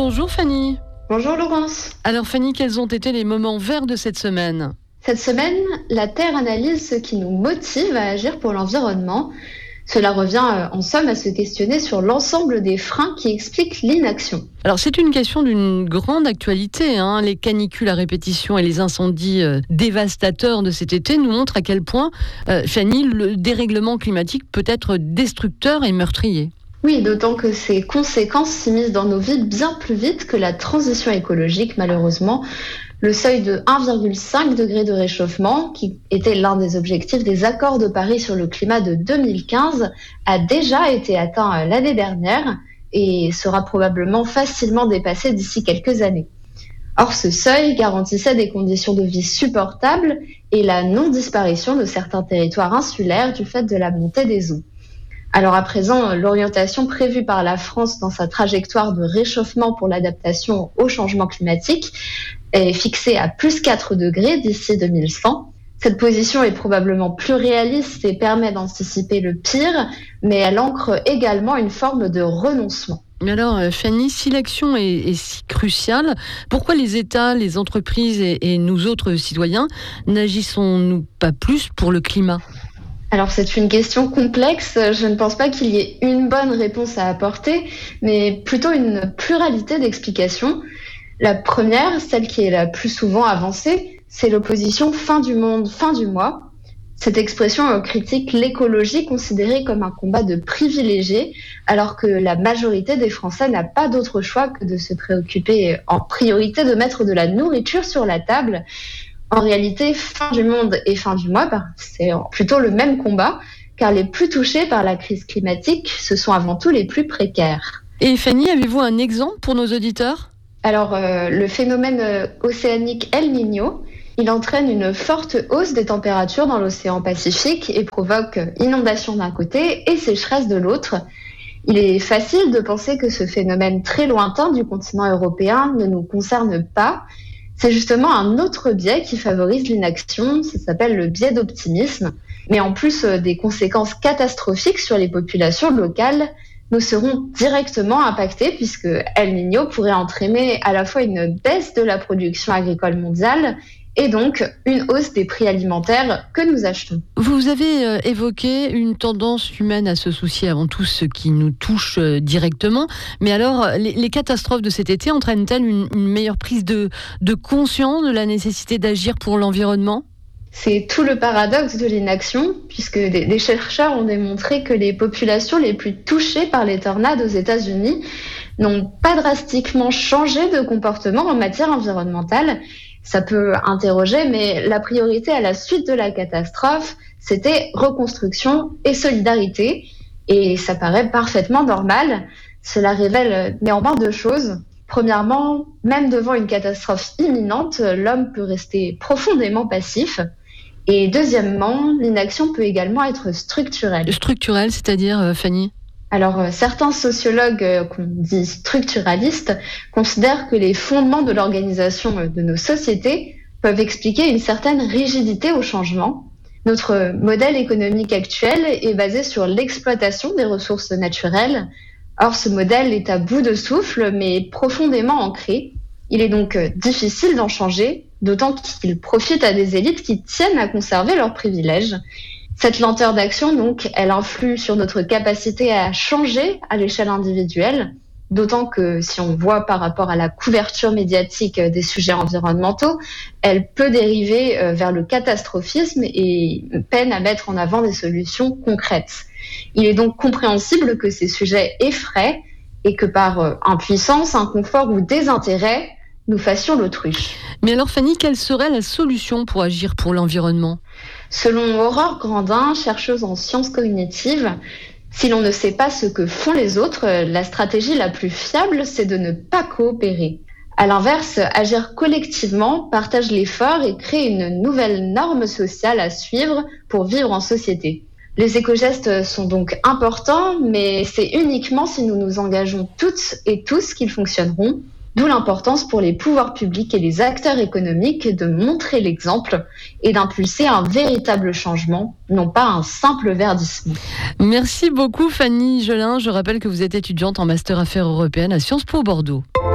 Bonjour Fanny. Bonjour Laurence. Alors Fanny, quels ont été les moments verts de cette semaine ? Cette semaine, la Terre analyse ce qui nous motive à agir pour l'environnement. Cela revient en somme à se questionner sur l'ensemble des freins qui expliquent l'inaction. Alors c'est une question d'une grande actualité. Les canicules à répétition et les incendies dévastateurs de cet été nous montrent à quel point, Fanny, le dérèglement climatique peut être destructeur et meurtrier. Oui, d'autant que ces conséquences s'immiscent dans nos vies bien plus vite que la transition écologique, malheureusement. Le seuil de 1,5 degré de réchauffement, qui était l'un des objectifs des accords de Paris sur le climat de 2015, a déjà été atteint l'année dernière et sera probablement facilement dépassé d'ici quelques années. Or, ce seuil garantissait des conditions de vie supportables et la non-disparition de certains territoires insulaires du fait de la montée des eaux. Alors à présent, l'orientation prévue par la France dans sa trajectoire de réchauffement pour l'adaptation au changement climatique est fixée à plus 4 degrés d'ici 2100. Cette position est probablement plus réaliste et permet d'anticiper le pire, mais elle ancre également une forme de renoncement. Mais alors Fanny, si l'action est si cruciale, pourquoi les États, les entreprises et nous autres citoyens n'agissons-nous pas plus pour le climat ? Alors c'est une question complexe, je ne pense pas qu'il y ait une bonne réponse à apporter, mais plutôt une pluralité d'explications. La première, celle qui est la plus souvent avancée, c'est l'opposition fin du monde, fin du mois. Cette expression critique l'écologie considérée comme un combat de privilégiés, alors que la majorité des Français n'a pas d'autre choix que de se préoccuper en priorité de mettre de la nourriture sur la table. En réalité, fin du monde et fin du mois, c'est plutôt le même combat, car les plus touchés par la crise climatique, ce sont avant tout les plus précaires. Et Fanny, avez-vous un exemple pour nos auditeurs ? Alors, le phénomène océanique El Niño, il entraîne une forte hausse des températures dans l'océan Pacifique et provoque inondations d'un côté et sécheresse de l'autre. Il est facile de penser que ce phénomène très lointain du continent européen ne nous concerne pas. C'est justement un autre biais qui favorise l'inaction, ça s'appelle le biais d'optimisme. Mais en plus des conséquences catastrophiques sur les populations locales, nous serons directement impactés puisque El Niño pourrait entraîner à la fois une baisse de la production agricole mondiale et donc une hausse des prix alimentaires que nous achetons. Vous avez évoqué une tendance humaine à se soucier avant tout ce qui nous touche directement. Mais alors, les catastrophes de cet été entraînent-elles une meilleure prise de conscience de la nécessité d'agir pour l'environnement ? C'est tout le paradoxe de l'inaction, puisque des chercheurs ont démontré que les populations les plus touchées par les tornades aux États-Unis n'ont pas drastiquement changé de comportement en matière environnementale. Ça peut interroger, mais la priorité à la suite de la catastrophe, c'était reconstruction et solidarité. Et ça paraît parfaitement normal. Cela révèle néanmoins deux choses. Premièrement, même devant une catastrophe imminente, l'homme peut rester profondément passif. Et deuxièmement, l'inaction peut également être structurelle. Structurelle, c'est-à-dire, Fanny ? Alors, certains sociologues qu'on dit structuralistes considèrent que les fondements de l'organisation de nos sociétés peuvent expliquer une certaine rigidité au changement. Notre modèle économique actuel est basé sur l'exploitation des ressources naturelles. Or, ce modèle est à bout de souffle, mais profondément ancré. Il est donc difficile d'en changer, d'autant qu'il profite à des élites qui tiennent à conserver leurs privilèges. Cette lenteur d'action, donc, elle influe sur notre capacité à changer à l'échelle individuelle, d'autant que si on voit par rapport à la couverture médiatique des sujets environnementaux, elle peut dériver vers le catastrophisme et peine à mettre en avant des solutions concrètes. Il est donc compréhensible que ces sujets effraient et que par impuissance, inconfort ou désintérêt, nous fassions l'autruche. Mais alors Fanny, quelle serait la solution pour agir pour l'environnement ? Selon Aurore Grandin, chercheuse en sciences cognitives, si l'on ne sait pas ce que font les autres, la stratégie la plus fiable, c'est de ne pas coopérer. À l'inverse, agir collectivement partage l'effort et crée une nouvelle norme sociale à suivre pour vivre en société. Les éco-gestes sont donc importants, mais c'est uniquement si nous nous engageons toutes et tous qu'ils fonctionneront. D'où l'importance pour les pouvoirs publics et les acteurs économiques de montrer l'exemple et d'impulser un véritable changement, non pas un simple verdissement. Merci beaucoup Fanny Gelin. Je rappelle que vous êtes étudiante en Master Affaires européennes à Sciences Po Bordeaux.